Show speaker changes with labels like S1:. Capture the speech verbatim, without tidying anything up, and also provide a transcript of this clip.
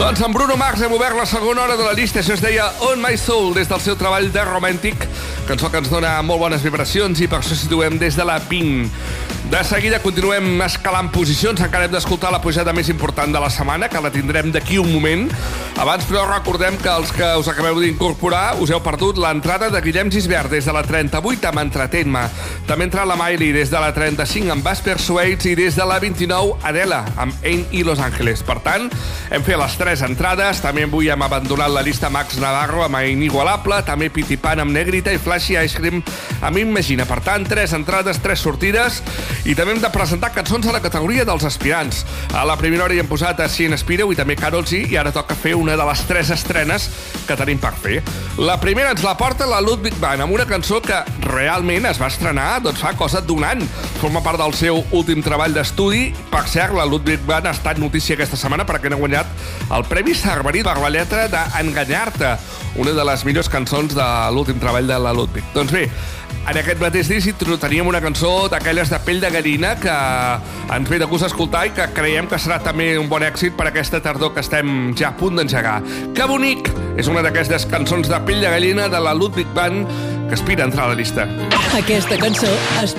S1: Doncs amb Bruno Mars hem obert la segona hora de la llista. Això es deia On My Soul, des del seu treball de Romantic, cançó que ens dona molt bones vibracions i per això situem des de la vint. De seguida continuem escalant posicions. Encara hem d'escoltar la pujada més important de la setmana, que la tindrem d'aquí un moment. Abans, però, recordem que els que us acabeu d'incorporar us heu perdut l'entrada de Guillem Gisbert des de la trenta-vuit amb Entretenme. També entra la Miley des de la trenta-cinc amb Bas Persuades i des de la vint-i-nou Adela amb Ain i Los Angeles. Per tant, hem fet les tres entrades. També avui hem abandonat la llista Max Navarro amb Inigualable, també Piti Pan amb Negrita i Flashy Ice Cream amb Imagina. Per tant, tres entrades, tres sortides. I també hem de presentar cançons a la categoria dels aspirants. A la primera hora hi hem posat a Si Inspireu i també Karol G, i ara toca fer una de les tres estrenes que tenim per fer. La primera ens la porta la Ludwig Band, amb una cançó que realment es va estrenar doncs, fa cosa d'un any. Forma part del seu últim treball d'estudi. Per cert, la Ludwig Band ha estat notícia aquesta setmana perquè ha guanyat el Premi Cerverí per la lletra d'Enganyar-te, una de les millors cançons de l'últim treball de la Ludwig. Doncs bé, en aquest mateix disc teníem una cançó d'aquelles de pell de gallina que ens ve de gust escoltar i que creiem que serà també un bon èxit per aquesta tardor que estem ja a punt d'engegar. Que bonic! És una d'aquestes cançons de pell de gallina de la Ludwig Band que aspira a entrar a la llista.
S2: Aquesta cançó es